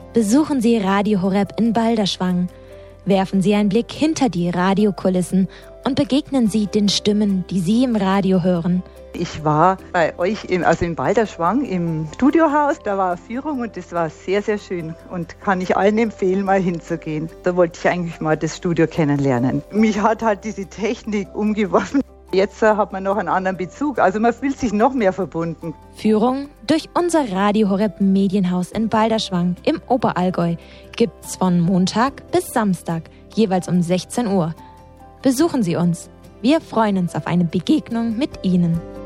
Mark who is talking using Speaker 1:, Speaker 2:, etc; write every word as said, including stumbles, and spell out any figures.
Speaker 1: Besuchen Sie Radio Horeb in Balderschwang. Werfen Sie einen Blick hinter die Radiokulissen und begegnen Sie den Stimmen, die Sie im Radio hören.
Speaker 2: Ich war bei euch, im, also in Balderschwang im Studiohaus, da war eine Führung und das war sehr, sehr schön und kann ich allen empfehlen, mal hinzugehen. Da wollte ich eigentlich mal das Studio kennenlernen. Mich hat halt diese Technik umgeworfen. Jetzt hat man noch einen anderen Bezug, also man fühlt sich noch mehr verbunden.
Speaker 1: Führung durch unser Radio Horeb Medienhaus in Balderschwang im Oberallgäu gibt's von Montag bis Samstag, jeweils um sechzehn Uhr. Besuchen Sie uns. Wir freuen uns auf eine Begegnung mit Ihnen.